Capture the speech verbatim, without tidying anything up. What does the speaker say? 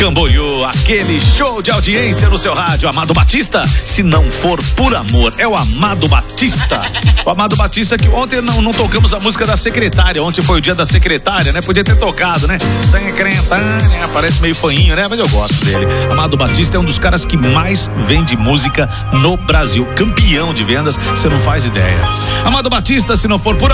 Camboriú, aquele show de audiência no seu rádio. Amado Batista, se não for por amor, é o Amado Batista. O Amado Batista que ontem não, não tocamos a música da secretária. Ontem foi o dia da secretária, né? Podia ter tocado, né? Secretária, parece meio fanhinho, né? Mas eu gosto dele. Amado Batista é um dos caras que mais vende música no Brasil. Campeão de vendas, você não faz ideia. Amado Batista, se não for por